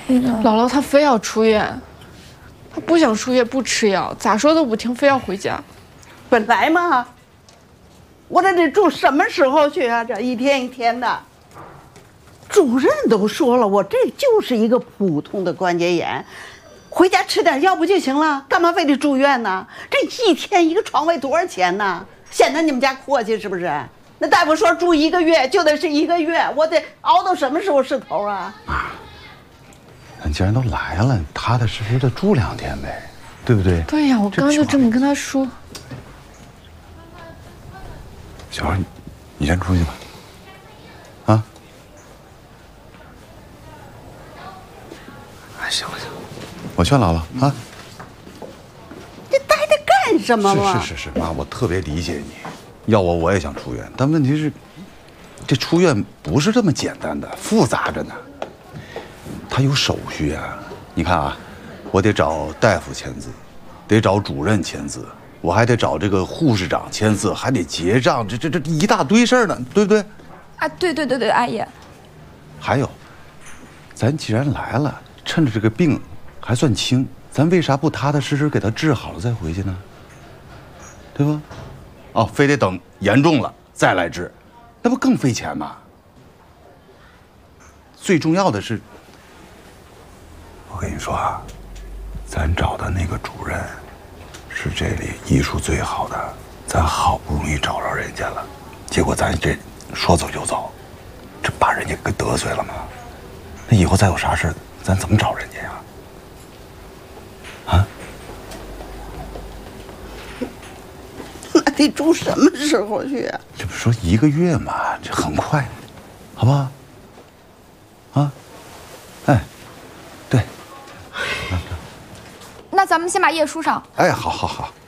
姥姥她非要出院，她不想输液不吃药，咋说都不听，非要回家。 本来嘛，我这得住什么时候去啊？这一天一天的，主任都说了，我这就是一个普通的关节炎，回家吃点药不就行了？干嘛非得住院呢？这一天一个床位多少钱呢？显得你们家阔气是不是？那大夫说住1个月就得是1个月，我得熬到什么时候是头啊？ 那既然都来了，踏踏实实的住2天呗，对不对？ 对呀，我刚刚就这么跟他说。 小孩，你先出去吧。啊？ 哎，行了行了， 我劝姥姥啊。 这待着干什么嘛？ 是，妈，我特别理解你。要我也想出院，但问题是，这出院不是这么简单的，复杂着呢。他有手续啊，你看啊，我得找大夫签字，得找主任签字，我还得找这个护士长签字，还得结账，这一大堆事儿呢，对不对？ 啊，对，阿姨。 还有，咱既然来了，趁着这个病还算轻，咱为啥不踏踏实实给他治好了再回去呢？对吧？哦，非得等严重了再来治，那不更费钱吗？最重要的是，我跟你说啊，咱找的那个主任是这里医术最好的，咱好不容易找着人家了，结果咱这说走就走，这把人家给得罪了吗？那以后再有啥事，咱怎么找人家呀？啊？ 那得住什么时候去啊？ 这不是说1个月嘛，这很快，好不好？啊？哎，对。 那咱们先把页输上。 哎，好。